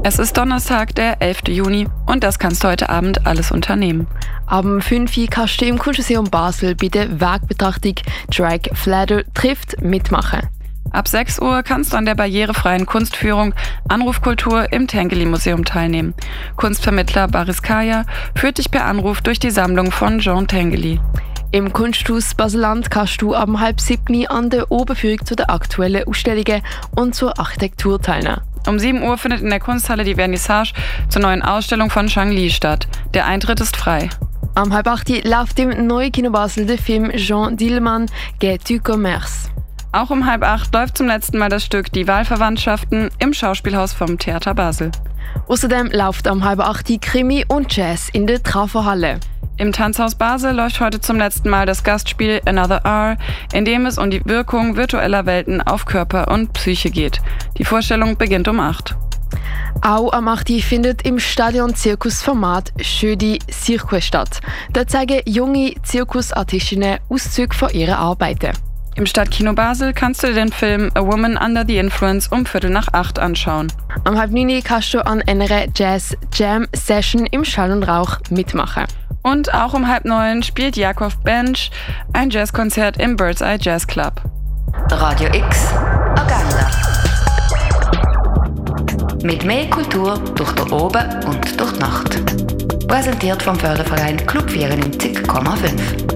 Es ist Donnerstag, der 11. Juni und das kannst du heute Abend alles unternehmen. Ab 5 Uhr kannst du im Kunstmuseum Basel bei der Wegbetrachtung Drag Flatter trifft mitmachen. Ab 6 Uhr kannst du an der barrierefreien Kunstführung Anrufkultur im Tengeli Museum teilnehmen. Kunstvermittler Baris Kaya führt dich per Anruf durch die Sammlung von Jean Tengeli. Im Kunsthaus Baseland kannst du ab 6:30 an der Oberführung zu den aktuellen Ausstellungen und zur Architektur teilnehmen. Um 7 Uhr findet in der Kunsthalle die Vernissage zur neuen Ausstellung von Shang Li statt. Der Eintritt ist frei. Am 7:30 läuft im neuen Kino Basel der Film Jean Dilleman «Gai du Commerce». Auch um 7:30 läuft zum letzten Mal das Stück Die Wahlverwandtschaften im Schauspielhaus vom Theater Basel. Außerdem läuft am 7:30 Krimi und Jazz in der Trafo-Halle. Im Tanzhaus Basel läuft heute zum letzten Mal das Gastspiel Another R, in dem es um die Wirkung virtueller Welten auf Körper und Psyche geht. Die Vorstellung beginnt um 8. Auch am 8. findet im Stadion Zirkusformat Jeudi Cirque statt. Da zeigen junge Zirkusartistinnen Auszüge von ihren Arbeiten. Im Stadtkino Basel kannst du dir den Film A Woman Under the Influence um 7:45 anschauen. Am 8:30 kannst du an einer Jazz-Jam-Session im Schall und Rauch mitmachen. Und auch um 8:30 spielt Jakov Bench ein Jazzkonzert im Bird's Eye Jazz Club. Radio X Agenda. Mit mehr Kultur durch den Oben und durch die Nacht. Präsentiert vom Förderverein Club 94,5.